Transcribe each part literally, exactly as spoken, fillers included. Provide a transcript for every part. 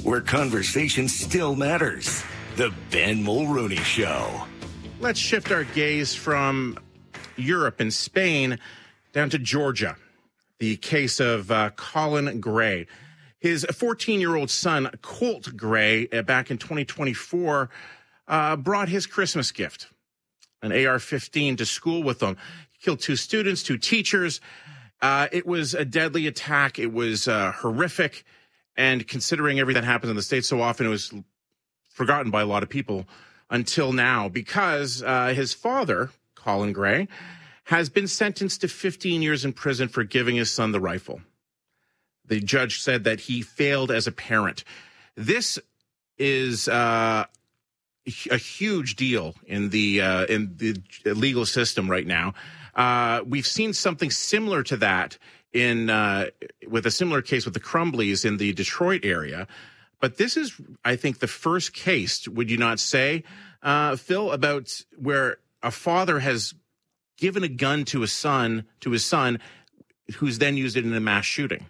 where conversation still matters. The Ben Mulrooney Show. Let's shift our gaze from Europe and Spain down to Georgia. The case of uh, Colin Gray. His fourteen-year-old son, Colt Gray, uh, back in twenty twenty-four, uh, brought his Christmas gift, an A R fifteen, to school with him. He killed two students, two teachers. Uh, it was a deadly attack. It was uh, horrific. And considering everything that happens in the States so often, it was forgotten by a lot of people until now, because uh, his father, Colin Gray, has been sentenced to fifteen years in prison for giving his son the rifle. The judge said that he failed as a parent. This is uh, a huge deal in the uh, in the legal system right now. Uh, we've seen something similar to that in uh, with a similar case with the Crumbleys in the Detroit area. But this is, I think, the first case, would you not say, uh, Phil, about where a father has given a gun to a son, to his son, who's then used it in a mass shooting?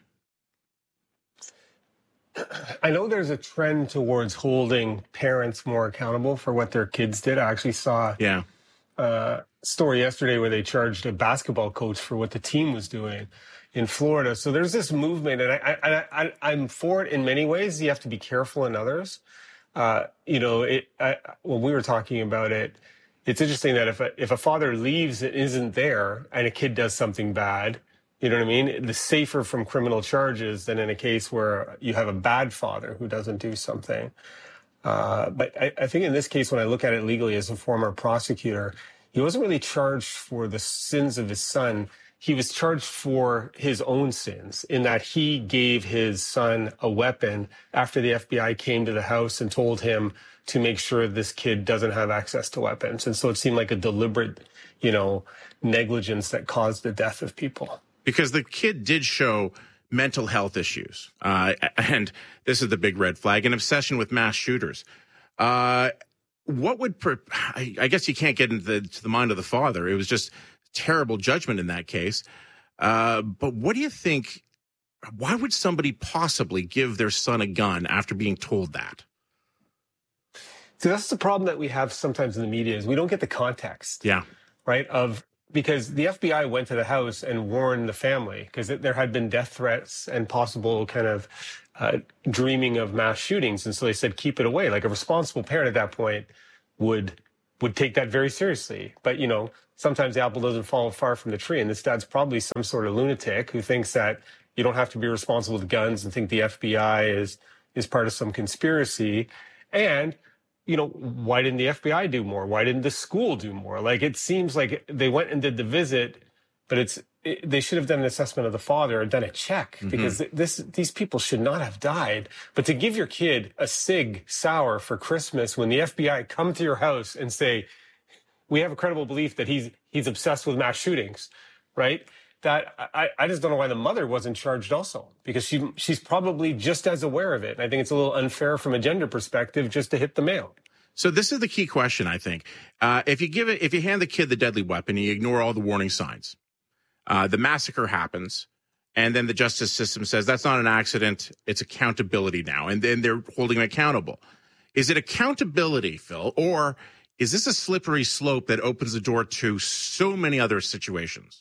I know there's a trend towards holding parents more accountable for what their kids did. I actually saw yeah. a story yesterday where they charged a basketball coach for what the team was doing in Florida. So there's this movement, and I, I, I, I'm for it in many ways. You have to be careful in others. Uh, you know, it, I, when we were talking about it, it's interesting that if a, if a father leaves and isn't there and a kid does something bad, you know what I mean? The safer from criminal charges than in a case where you have a bad father who doesn't do something. Uh, but I, I think in this case, when I look at it legally as a former prosecutor, he wasn't really charged for the sins of his son. He was charged for his own sins in that he gave his son a weapon after the F B I came to the house and told him to make sure this kid doesn't have access to weapons. And so it seemed like a deliberate, you know, negligence that caused the death of people. Because the kid did show mental health issues. Uh, and this is the big red flag, an obsession with mass shooters. Uh, what would, per- I, I guess you can't get into the, to the mind of the father. It was just terrible judgment in that case. Uh, but what do you think, why would somebody possibly give their son a gun after being told that? So that's the problem that we have sometimes in the media is we don't get the context. Yeah. Right? Of, because the F B I went to the house and warned the family because there had been death threats and possible kind of uh, dreaming of mass shootings. And so they said, keep it away. Like a responsible parent at that point would would take that very seriously. But, you know, sometimes the apple doesn't fall far from the tree. And this dad's probably some sort of lunatic who thinks that you don't have to be responsible with guns and think the F B I is is part of some conspiracy. And you know, why didn't the F B I do more? Why didn't the school do more? Like, it seems like they went and did the visit, but it's it, they should have done an assessment of the father and done a check mm-hmm. because this these people should not have died. But to give your kid a Sig Sauer for Christmas when the F B I come to your house and say, we have a credible belief that he's he's obsessed with mass shootings, right? That I, I just don't know why the mother wasn't charged also, because she she's probably just as aware of it. And I think it's a little unfair from a gender perspective just to hit the male. So this is the key question, I think. Uh, if you give it, if you hand the kid the deadly weapon, you ignore all the warning signs. Uh, the massacre happens, and then the justice system says that's not an accident; it's accountability now, and then they're holding him accountable. Is it accountability, Phil, or is this a slippery slope that opens the door to so many other situations?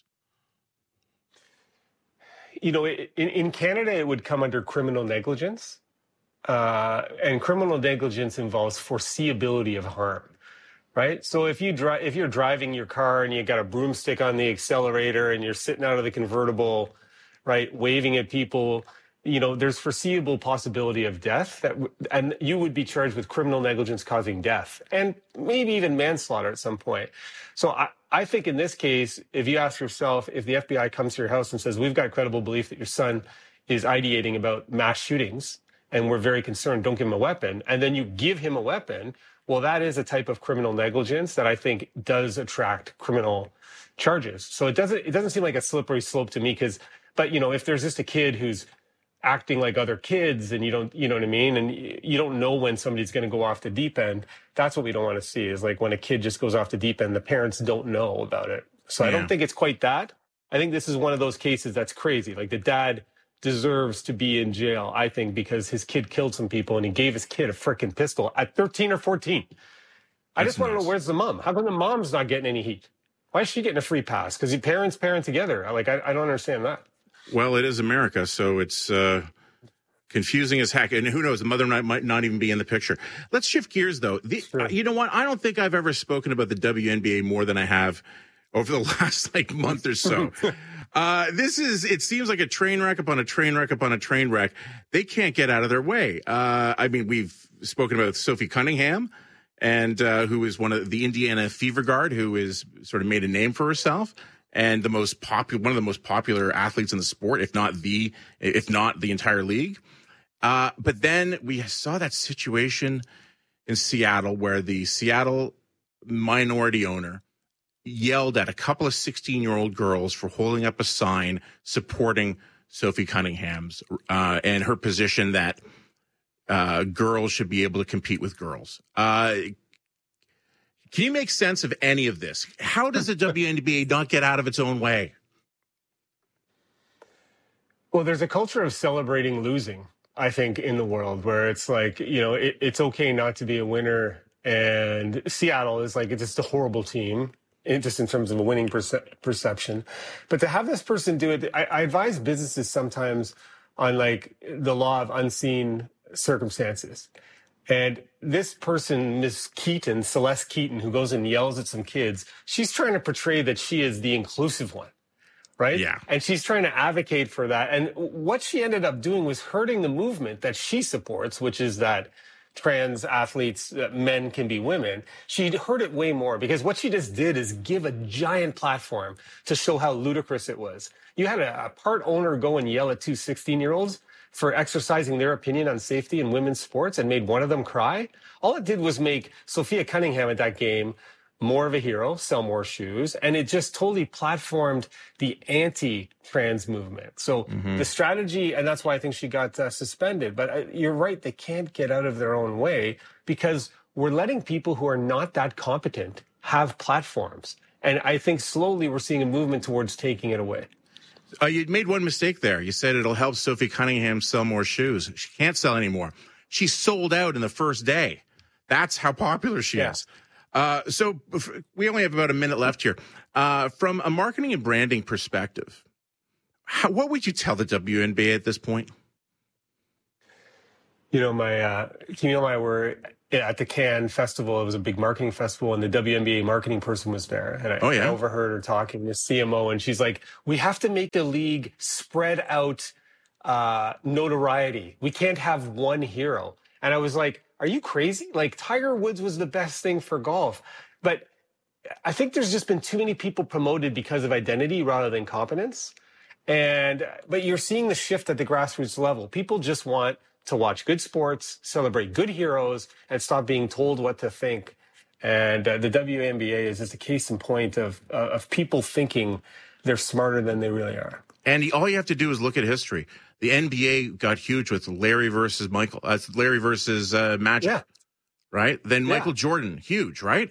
You know, in, in Canada, it would come under criminal negligence. Uh, and criminal negligence involves foreseeability of harm, right? So if you drive, if you're driving your car and you got a broomstick on the accelerator and you're sitting out of the convertible, right, waving at people, you know, there's foreseeable possibility of death, that w- and you would be charged with criminal negligence causing death and maybe even manslaughter at some point. So I, I think in this case, if you ask yourself, if the F B I comes to your house and says, we've got credible belief that your son is ideating about mass shootings and we're very concerned, don't give him a weapon, and then you give him a weapon, well, that is a type of criminal negligence that I think does attract criminal charges. So it doesn't, it doesn't seem like a slippery slope to me because, but, you know, if there's just a kid who's acting like other kids and you don't, you know what I mean? And you don't know when somebody's going to go off the deep end. That's what we don't want to see is like when a kid just goes off the deep end, the parents don't know about it. So yeah. I don't think it's quite that. I think this is one of those cases that's crazy. Like the dad deserves to be in jail, I think, because his kid killed some people and he gave his kid a freaking pistol at thirteen or fourteen. I That's just want to nice. know, where's the mom? How come the mom's not getting any heat? Why is she getting a free pass? Because your parents parent together. Like, I, I don't understand that. Well, it is America, so it's uh, confusing as heck. And who knows, the mother might, might not even be in the picture. Let's shift gears, though. The, Sure. uh, you know what? I don't think I've ever spoken about the W N B A more than I have over the last, like, month or so. uh, this is, it seems like a train wreck upon a train wreck upon a train wreck. They can't get out of their way. Uh, I mean, we've spoken about Sophie Cunningham, and uh, who is one of the Indiana Fever Guard, who is sort of made a name for herself, and the most popular, one of the most popular athletes in the sport, if not the, if not the entire league. Uh, but then we saw that situation in Seattle where the Seattle minority owner yelled at a couple of sixteen-year-old girls for holding up a sign supporting Sophie Cunningham's uh, and her position that Uh, girls should be able to compete with girls. Uh, can you make sense of any of this? How does the W N B A not get out of its own way? Well, there's a culture of celebrating losing, I think, in the world where it's like, you know, it, it's okay not to be a winner. And Seattle is like, it's just a horrible team, just in terms of a winning perce- perception. But to have this person do it, I, I advise businesses sometimes on like the law of unseen circumstances. And this person, Miss Keaton, Celeste Keaton, who goes and yells at some kids, she's trying to portray that she is the inclusive one, right? Yeah. And she's trying to advocate for that. And what she ended up doing was hurting the movement that she supports, which is that trans athletes, uh, men can be women. She hurt it way more because what she just did is give a giant platform to show how ludicrous it was. You had a, a part owner go and yell at two sixteen-year-olds for exercising their opinion on safety in women's sports and made one of them cry. All it did was make Sophia Cunningham at that game more of a hero, sell more shoes, and it just totally platformed the anti-trans movement. So mm-hmm. the strategy, and that's why I think she got uh, suspended. But uh, you're right, they can't get out of their own way because we're letting people who are not that competent have platforms. And I think slowly we're seeing a movement towards taking it away. Uh, you made one mistake there. You said it'll help Sophie Cunningham sell more shoes. She can't sell anymore. She sold out in the first day. That's how popular she yeah. is. Uh, so we only have about a minute left here. Uh, from a marketing and branding perspective, how, what would you tell the W N B A at this point? You know, my uh, Camille and I were at the Cannes Festival. It was a big marketing festival, and the W N B A marketing person was there. And I, oh, yeah? I overheard her talking to C M O, and she's like, we have to make the league spread out uh, notoriety. We can't have one hero. And I was like, are you crazy? Like, Tiger Woods was the best thing for golf. But I think there's just been too many people promoted because of identity rather than competence. And but you're seeing the shift at the grassroots level. People just want to watch good sports, celebrate good heroes, and stop being told what to think. And uh, the W N B A is just a case in point of uh, of people thinking they're smarter than they really are. And all you have to do is look at history. The N B A got huge with Larry versus Michael, uh, Larry versus uh, Magic, yeah. right? Then Michael yeah. Jordan, huge, right?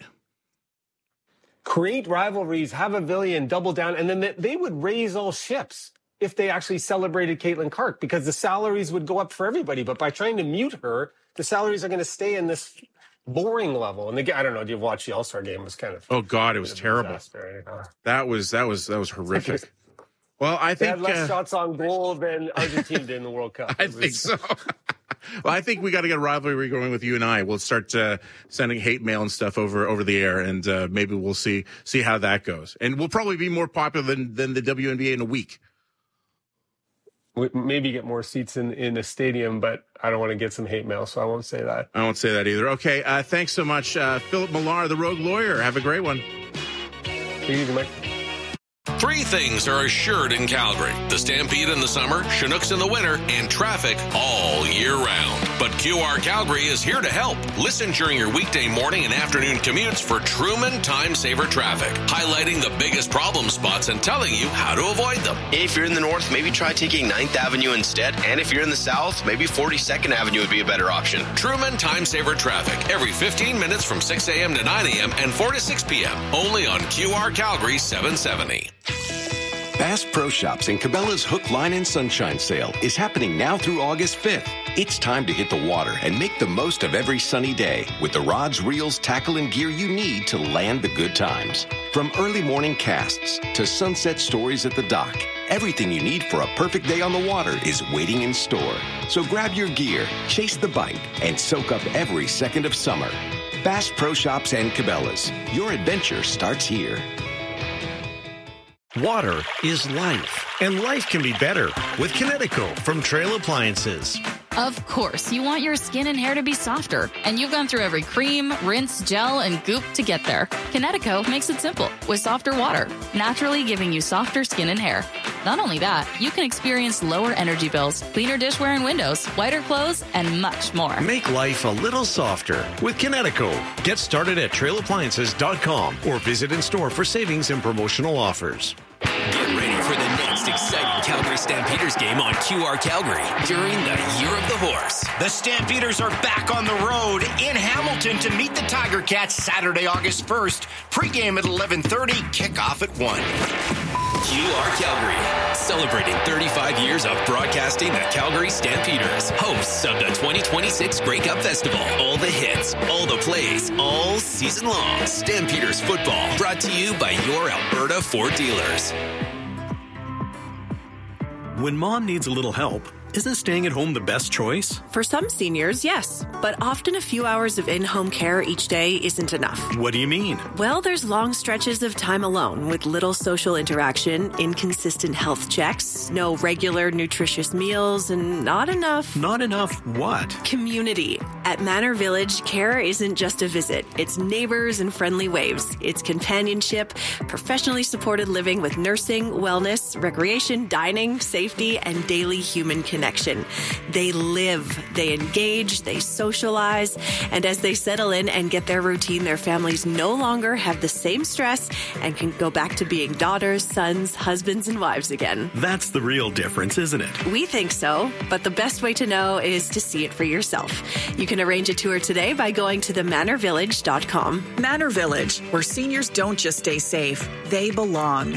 Create rivalries, have a villain, double down, and then they would raise all ships if they actually celebrated Caitlin Clark because the salaries would go up for everybody. But by trying to mute her, the salaries are going to stay in this boring level. And the, I don't know, do you watch the All-Star game? It was kind of oh god, it was terrible. That was that was that was horrific. Well, I think they had less uh, shots on goal than Argentina did in the World Cup. I was, think so. Well, I think we got to get a rivalry going with you and I. We'll start uh, sending hate mail and stuff over over the air, and uh, maybe we'll see see how that goes. And we'll probably be more popular than than the W N B A in a week. We maybe get more seats in in the stadium, but I don't want to get some hate mail, so I won't say that. I won't say that either. Okay, uh, thanks so much, uh, Philip Millar, the Rogue Lawyer. Have a great one. Take it easy, Mike. Three things are assured in Calgary: the Stampede in the summer, Chinooks in the winter, and traffic all year round. But Q R Calgary is here to help. Listen during your weekday morning and afternoon commutes for Truman Time Saver Traffic, highlighting the biggest problem spots and telling you how to avoid them. If you're in the north, maybe try taking ninth Avenue instead. And if you're in the south, maybe forty-second Avenue would be a better option. Truman Time Saver Traffic, every fifteen minutes from six a.m. to nine a.m. and four to six p.m. Only on Q R Calgary seven seventy. Bass Pro Shops and Cabela's Hook, Line, and Sunshine sale is happening now through August fifth. It's time to hit the water and make the most of every sunny day with the rods, reels, tackle, and gear you need to land the good times. From early morning casts to sunset stories at the dock, everything you need for a perfect day on the water is waiting in store. So grab your gear, chase the bite, and soak up every second of summer. Bass Pro Shops and Cabela's. Your adventure starts here. Water is life, and life can be better with Kinetico from Trail Appliances. Of course, you want your skin and hair to be softer, and you've gone through every cream, rinse, gel, and goop to get there. Kinetico makes it simple with softer water, naturally giving you softer skin and hair. Not only that, you can experience lower energy bills, cleaner dishware and windows, whiter clothes, and much more. Make life a little softer with Kinetico. Get started at trail appliances dot com or visit in store for savings and promotional offers. Get ready for the next exciting Calgary Stampeders game on Q R Calgary during the Year of the Horse. The Stampeders are back on the road in Hamilton to meet the Tiger Cats Saturday, August first. Pre-game at eleven thirty, kickoff at one. Q R Calgary, celebrating thirty-five years of broadcasting the Calgary Stampeders, hosts of the twenty twenty-six Grey Cup Festival. All the hits, all the plays, all season long. Stampeders football, brought to you by your Alberta Ford dealers. When mom needs a little help, isn't staying at home the best choice? For some seniors, yes. But often a few hours of in-home care each day isn't enough. What do you mean? Well, there's long stretches of time alone with little social interaction, inconsistent health checks, no regular nutritious meals, and not enough... Not enough what? Community. At Manor Village, care isn't just a visit. It's neighbors and friendly waves. It's companionship, professionally supported living with nursing, wellness, recreation, dining, safety, and daily human connection. Connection. They live, they engage, they socialize, and as they settle in and get their routine, their families no longer have the same stress and can go back to being daughters, sons, husbands, and wives again. That's the real difference, isn't it? We think so, but the best way to know is to see it for yourself. You can arrange a tour today by going to the manor village dot com. Manor Village, where seniors don't just stay safe, they belong.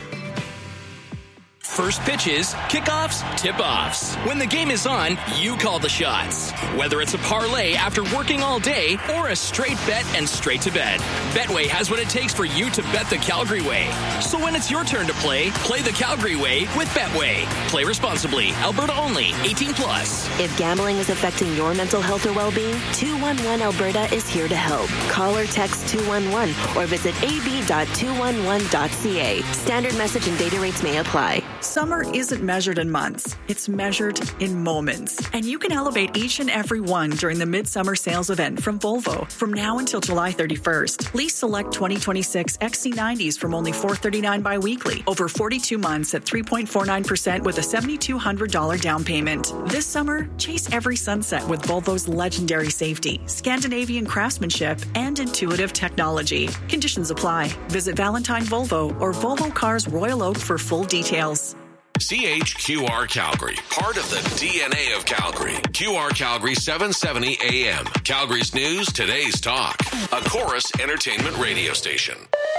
First pitches, kickoffs, tip-offs. When the game is on, you call the shots. Whether it's a parlay after working all day or a straight bet and straight to bed, Betway has what it takes for you to bet the Calgary way. So when it's your turn to play, play the Calgary way with Betway. Play responsibly. Alberta only. eighteen plus. If gambling is affecting your mental health or well-being, two one one Alberta is here to help. Call or text two one one or visit a b dot two one one dot c a. Standard message and data rates may apply. Summer isn't measured in months. It's measured in moments. And you can elevate each and every one during the Midsummer Sales event from Volvo. From now until July thirty-first, lease select twenty twenty-six X C nineties from only four hundred thirty-nine dollars bi-weekly. Over forty-two months at three point four nine percent with a seven thousand two hundred dollars down payment. This summer, chase every sunset with Volvo's legendary safety, Scandinavian craftsmanship, and intuitive technology. Conditions apply. Visit Valentine Volvo or Volvo Cars Royal Oak for full details. C H Q R Calgary, part of the D N A of Calgary. Q R Calgary seven seventy A M. Calgary's news, today's talk. A Chorus Entertainment radio station.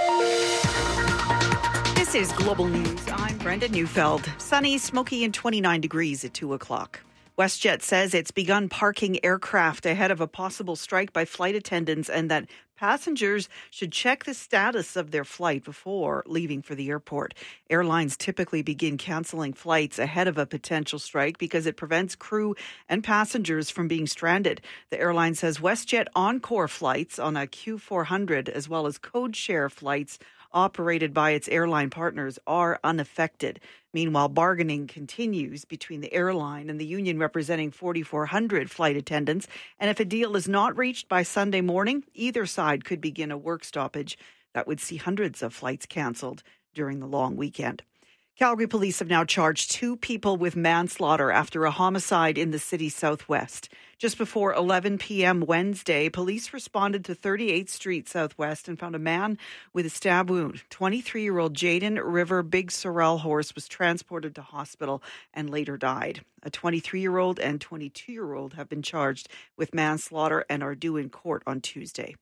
This is Global News. I'm Brenda Neufeld. Sunny, smoky, and twenty-nine degrees at two o'clock. WestJet says it's begun parking aircraft ahead of a possible strike by flight attendants and that passengers should check the status of their flight before leaving for the airport. Airlines typically begin canceling flights ahead of a potential strike because it prevents crew and passengers from being stranded. The airline says WestJet Encore flights on a Q four hundred as well as code share flights operated by its airline partners are unaffected. Meanwhile, bargaining continues between the airline and the union representing forty-four hundred flight attendants. And if a deal is not reached by Sunday morning, either side could begin a work stoppage that would see hundreds of flights canceled during the long weekend. Calgary police have now charged two people with manslaughter after a homicide in the city's southwest. Just before eleven p.m. Wednesday, police responded to thirty-eighth Street Southwest and found a man with a stab wound. twenty-three-year-old Jaden River Big Sorrel horse was transported to hospital and later died. A twenty-three-year-old and twenty-two-year-old have been charged with manslaughter and are due in court on Tuesday.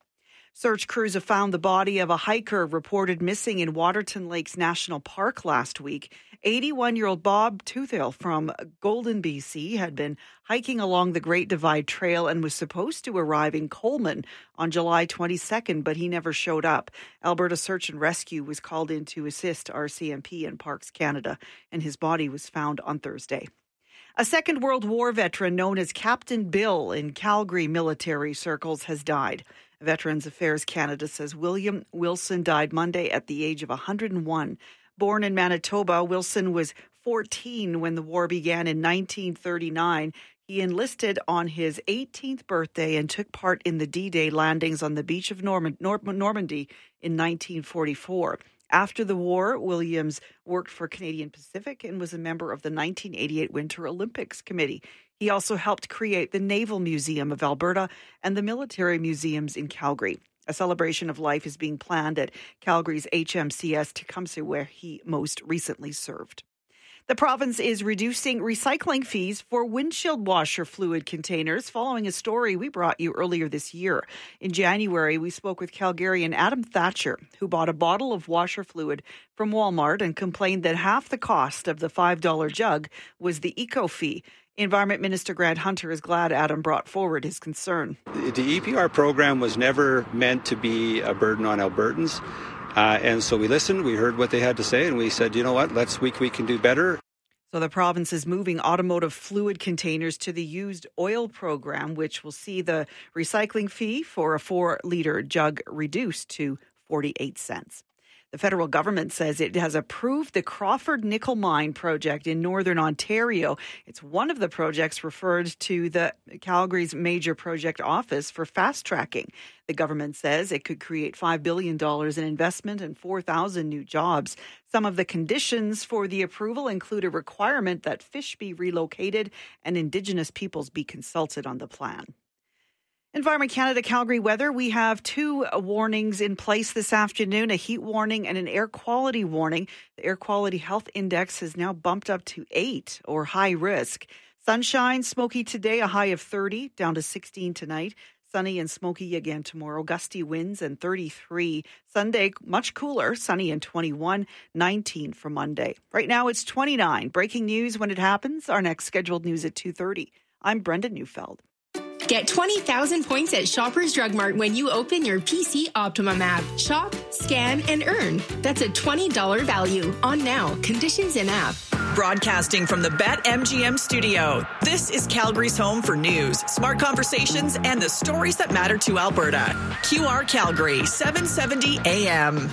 Search crews have found the body of a hiker reported missing in Waterton Lakes National Park last week. eighty-one-year-old Bob Toothill from Golden, B C had been hiking along the Great Divide Trail and was supposed to arrive in Coleman on July twenty-second, but he never showed up. Alberta Search and Rescue was called in to assist R C M P and Parks Canada, and his body was found on Thursday. A Second World War veteran known as Captain Bill in Calgary military circles has died. Veterans Affairs Canada says William Wilson died Monday at the age of one hundred one. Born in Manitoba, Wilson was fourteen when the war began in nineteen thirty-nine. He enlisted on his eighteenth birthday and took part in the D-Day landings on the beach of Norman, Nor- Normandy in nineteen forty-four. After the war, Williams worked for Canadian Pacific and was a member of the nineteen eighty-eight Winter Olympics Committee. He also helped create the Naval Museum of Alberta and the Military Museums in Calgary. A celebration of life is being planned at Calgary's H M C S Tecumseh, where he most recently served. The province is reducing recycling fees for windshield washer fluid containers following a story we brought you earlier this year. In January, we spoke with Calgarian Adam Thatcher, who bought a bottle of washer fluid from Walmart and complained that half the cost of the five dollars jug was the eco fee. Environment Minister Grant Hunter is glad Adam brought forward his concern. The E P R program was never meant to be a burden on Albertans. Uh, and so we listened, we heard what they had to say, and we said, you know what, let's we, we can do better. So the province is moving automotive fluid containers to the used oil program, which will see the recycling fee for a four-litre jug reduced to forty-eight cents. The federal government says it has approved the Crawford Nickel Mine project in northern Ontario. It's one of the projects referred to the Calgary's major project office for fast tracking. The government says it could create five billion dollars in investment and four thousand new jobs. Some of the conditions for the approval include a requirement that fish be relocated and Indigenous peoples be consulted on the plan. Environment Canada Calgary weather. We have two warnings in place this afternoon, a heat warning and an air quality warning. The air quality health index has now bumped up to eight or high risk. Sunshine, smoky today, a high of thirty, down to sixteen tonight. Sunny and smoky again tomorrow. Gusty winds and thirty-three. Sunday, much cooler, sunny and twenty-one, nineteen for Monday. Right now it's twenty-nine. Breaking news when it happens. Our next scheduled news at two thirty. I'm Brenda Neufeld. Get twenty thousand points at Shoppers Drug Mart when you open your P C Optimum app. Shop, scan, and earn. That's a twenty dollars value on now. Conditions in app. Broadcasting from the BetMGM studio, this is Calgary's home for news, smart conversations, and the stories that matter to Alberta. Q R Calgary, seven seventy A M.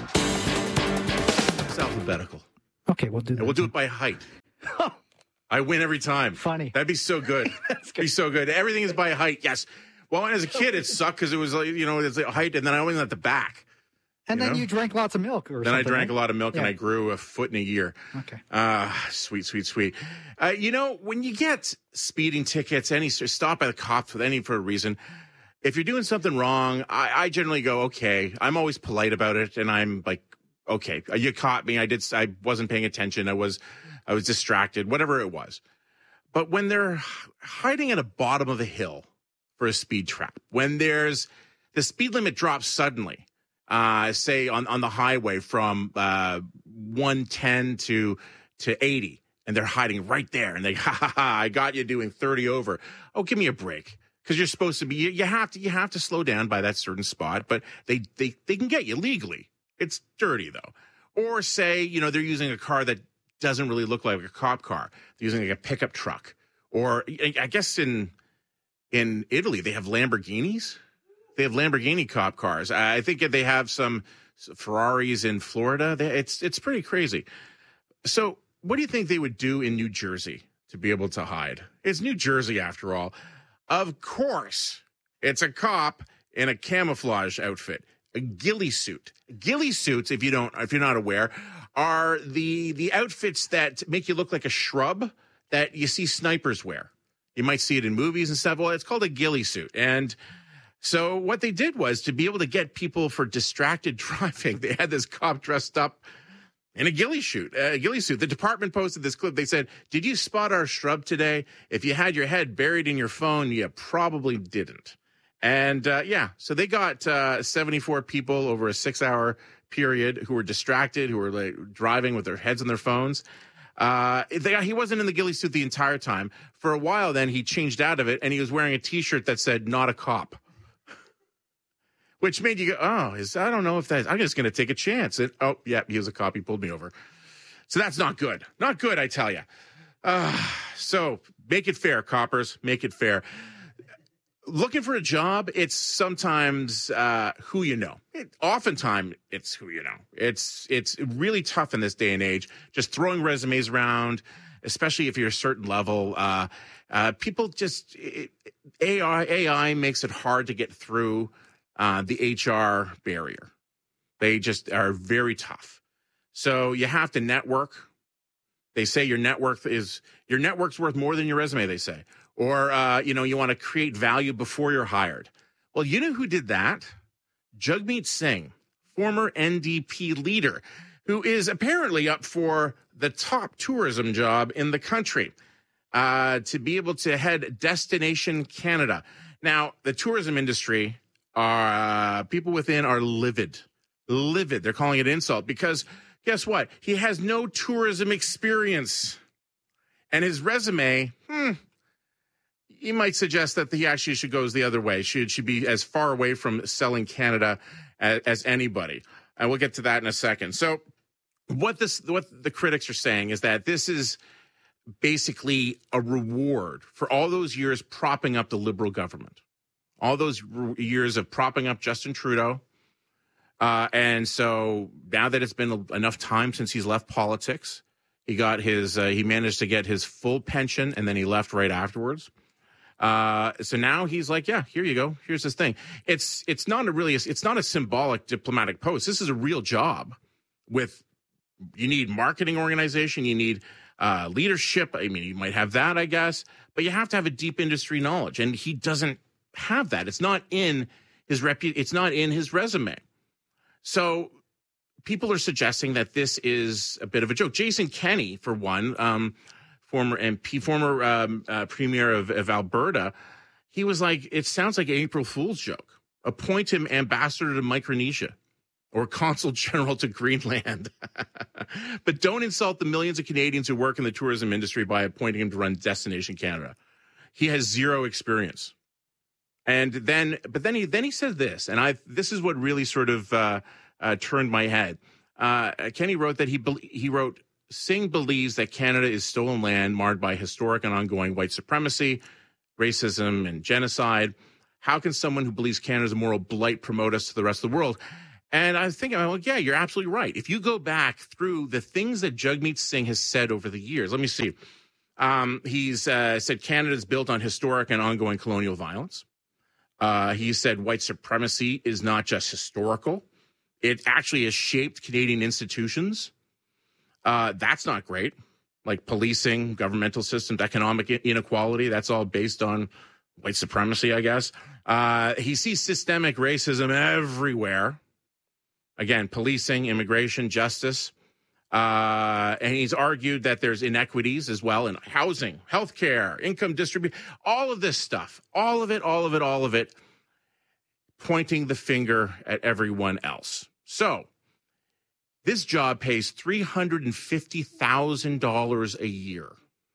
It's alphabetical. Okay, we'll do that. And we'll do it by height. I win every time. Funny. That'd be so good. That's good. Be so good. Everything is by height. Yes. Well, as a kid, it sucked because it was like, you know, it's like height, and then I went at the back. And you then know? you drank lots of milk or Then something. I drank right? a lot of milk, yeah. and I grew a foot in a year. Okay. Ah, uh, sweet, sweet, sweet. Uh, you know, when you get speeding tickets, any stop by the cops with any for a reason, if you're doing something wrong, I, I generally go, okay. I'm always polite about it, and I'm like, okay, you caught me. I did. I wasn't paying attention. I was, I was distracted. Whatever it was. But when they're hiding at the bottom of a hill for a speed trap, when there's the speed limit drops suddenly, uh, say on, on the highway from uh, one ten to to eighty, and they're hiding right there, and they, ha ha ha, I got you doing thirty over. Oh, give me a break, because you're supposed to be. You, you have to you have to slow down by that certain spot, but they they they can get you legally. It's dirty though. Or say, you know, they're using a car that doesn't really look like a cop car. They're using like a pickup truck. Or I guess in in Italy, they have Lamborghinis. They have Lamborghini cop cars. I think they have some Ferraris in Florida. It's it's pretty crazy. So what do you think they would do in New Jersey to be able to hide? It's New Jersey after all. Of course, it's a cop in a camouflage outfit, a ghillie suit. Ghillie suits, if you don't, if you're not aware, are the the outfits that make you look like a shrub that you see snipers wear. You might see it in movies and stuff. Well, it's called a ghillie suit. And so what they did was to be able to get people for distracted driving, they had this cop dressed up in a ghillie suit. A ghillie suit. The department posted this clip. They said, "Did you spot our shrub today? If you had your head buried in your phone, you probably didn't." And uh, yeah, so they got uh, seventy-four people over a six-hour period who were distracted, who were like driving with their heads on their phones. Uh, they, he wasn't in the ghillie suit the entire time. For a while, then he changed out of it, and he was wearing a T-shirt that said "Not a cop," which made you go, "Oh, is I don't know if that. I'm just going to take a chance." And, oh, yeah, he was a cop. He pulled me over. So that's not good. Not good, I tell you. Uh, so make it fair, coppers. Make it fair. Looking for a job, it's sometimes uh, who you know. It, oftentimes, it's who you know. It's it's really tough in this day and age, just throwing resumes around, especially if you're a certain level. Uh, uh, people just, it, A I, A I makes it hard to get through uh, the H R barrier. They just are very tough. So you have to network. They say your network is, your network's worth more than your resume, they say. Or, uh, you know, you want to create value before you're hired. Well, you know who did that? Jagmeet Singh, former N D P leader, who is apparently up for the top tourism job in the country, uh, to be able to head Destination Canada. Now, the tourism industry, are, uh, people within are livid, livid. They're calling it insult because guess what? He has no tourism experience. And his resume, hmm, you might suggest that he actually should go the other way. Should should be as far away from selling Canada as, as anybody. And we'll get to that in a second. So what this what the critics are saying is that this is basically a reward for all those years propping up the Liberal government, all those years of propping up Justin Trudeau. Uh, and so now that it's been enough time since he's left politics, he got his uh, he managed to get his full pension, and then he left right afterwards. Uh, so now he's like, yeah, here you go. Here's this thing. It's, it's not a really, it's not a symbolic diplomatic post. This is a real job with, you need marketing organization. You need, uh, leadership. I mean, you might have that, I guess, but you have to have a deep industry knowledge, and he doesn't have that. It's not in his repu- It's not in his resume. So people are suggesting that this is a bit of a joke. Jason Kenney, for one, um, former M P, former um, uh, premier of, of Alberta, he was like, it sounds like an April Fool's joke. Appoint him ambassador to Micronesia or consul general to Greenland. But don't insult the millions of Canadians who work in the tourism industry by appointing him to run Destination Canada. He has zero experience. And then, but then he then he said this, and I this is what really sort of uh, uh, turned my head. Uh, Kenney wrote that he he wrote, Singh believes that Canada is stolen land marred by historic and ongoing white supremacy, racism, and genocide. How can someone who believes Canada is a moral blight promote us to the rest of the world? And I was thinking, well, yeah, you're absolutely right. If you go back through the things that Jagmeet Singh has said over the years, let me see. Um, he's uh, said Canada is built on historic and ongoing colonial violence. Uh, he said white supremacy is not just historical. It actually has shaped Canadian institutions. Uh, that's not great. Like policing, governmental systems, economic inequality, that's all based on white supremacy, I guess. Uh, he sees systemic racism everywhere. Again, policing, immigration, justice. Uh, and he's argued that there's inequities as well in housing, healthcare, income distribution, all of this stuff, all of it, all of it, all of it, pointing the finger at everyone else. So this job pays three hundred fifty thousand dollars a year.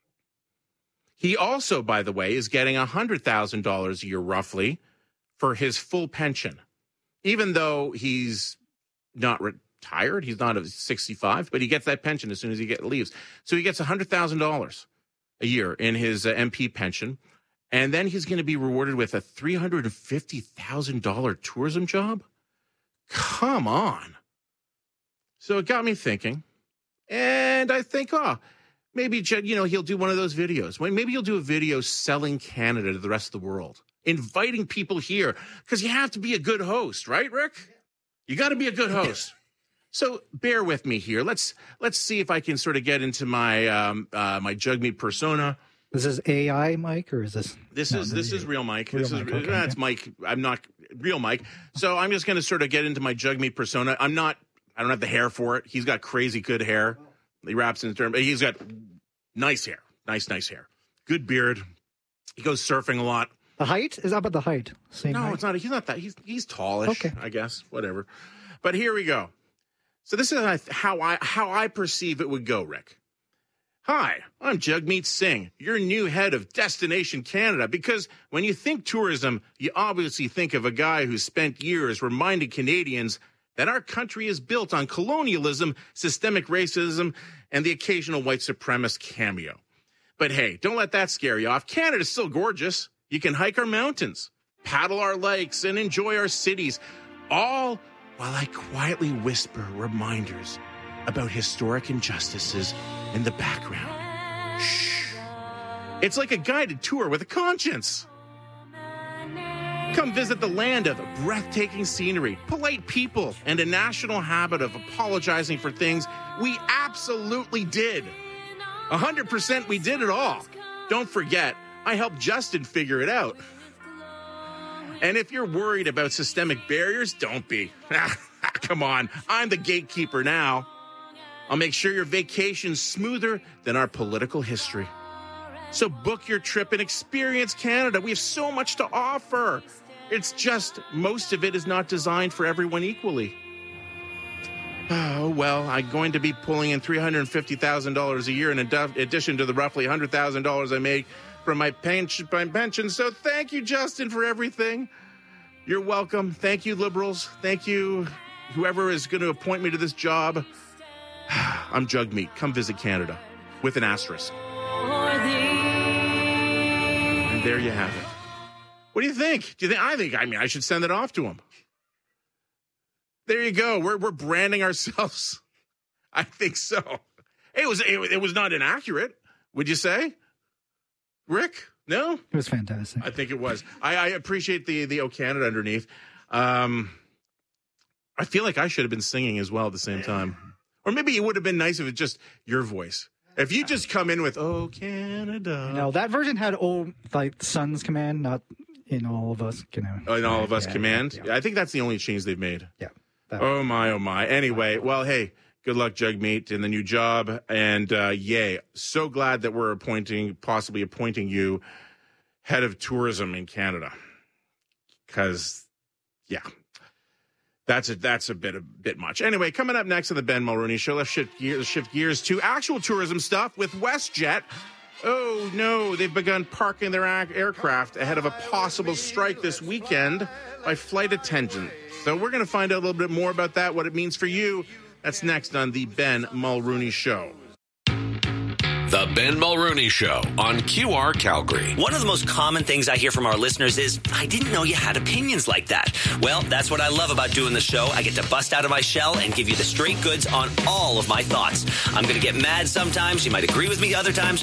He also, by the way, is getting one hundred thousand dollars a year roughly for his full pension, even though he's not retired. He's not sixty-five, but he gets that pension as soon as he get, leaves. So he gets one hundred thousand dollars a year in his uh, M P pension. And then he's going to be rewarded with a three hundred fifty thousand dollars tourism job? Come on. So it got me thinking. And I think, oh, maybe, you know, he'll do one of those videos. Maybe he'll do a video selling Canada to the rest of the world, inviting people here, because you have to be a good host, right, Rick? You got to be a good host. So bear with me here. Let's let's see if I can sort of get into my um, uh, my Jagmeet persona. Is this A I, Mike, or is this? This no, is this is real Mike. Real this Mike, is okay, that's okay. Mike. I'm not real Mike. So I'm just going to sort of get into my Jagmeet persona. I'm not. I don't have the hair for it. He's got crazy good hair. He raps in his term. He's got nice hair, nice nice hair, good beard. He goes surfing a lot. The height? Is that about the height? Same no, height? it's not. He's not that. He's he's tallish, Okay. I guess. Whatever. But here we go. So this is how I how I perceive it would go, Rick. Hi, I'm Jagmeet Singh, your new head of Destination Canada, because when you think tourism, you obviously think of a guy who spent years reminding Canadians that our country is built on colonialism, systemic racism, and the occasional white supremacist cameo. But hey, don't let that scare you off. Canada's still gorgeous. You can hike our mountains, paddle our lakes, and enjoy our cities, all while I quietly whisper reminders about historic injustices in the background. Shh. It's like a guided tour with a conscience. Come visit the land of breathtaking scenery, polite people, and a national habit of apologizing for things we absolutely did. one hundred percent we did it all. Don't forget, I helped Justin figure it out. And if you're worried about systemic barriers, don't be. Come on, I'm the gatekeeper now. I'll make sure your vacation's smoother than our political history. So book your trip and experience Canada. We have so much to offer. It's just most of it is not designed for everyone equally. Oh, well, I'm going to be pulling in three hundred fifty thousand dollars a year in addition to the roughly one hundred thousand dollars I make from my pension, my pension. So thank you, Justin, for everything. You're welcome. Thank you, Liberals. Thank you, whoever is going to appoint me to this job. I'm Jagmeet. Come visit Canada with an asterisk. And there you have it. What do you think? Do you think? I think. I mean, I should send it off to him. There you go. We're we're branding ourselves. I think so. It was it, it was not inaccurate. Would you say, Rick? No, it was fantastic. I think it was. I, I appreciate the the O Canada underneath. Um, I feel like I should have been singing as well at the same time. Or maybe it would have been nice if it's just your voice. If you just come in with, oh, Canada. No, that version had old, like, Sun's Command, not in All of Us Command. Oh, in All of Us yeah, Command? Yeah. Yeah, I think that's the only change they've made. Yeah. Oh, my, oh, my. Anyway, well, hey, good luck, Jagmeet, in the new job. And uh, yay, so glad that we're appointing, possibly appointing you head of tourism in Canada. Because, yeah. That's a, that's a bit a bit much. Anyway, coming up next on the Ben Mulroney Show, let's shift gears, let's shift gears to actual tourism stuff with WestJet. Oh, no, they've begun parking their aircraft ahead of a possible strike this weekend by flight attendants. So we're going to find out a little bit more about that, what it means for you. That's next on the Ben Mulroney Show. The Ben Mulroney Show on Q R Calgary. One of the most common things I hear from our listeners is, I didn't know you had opinions like that. Well, that's what I love about doing the show. I get to bust out of my shell and give you the straight goods on all of my thoughts. I'm going to get mad sometimes. You might agree with me other times.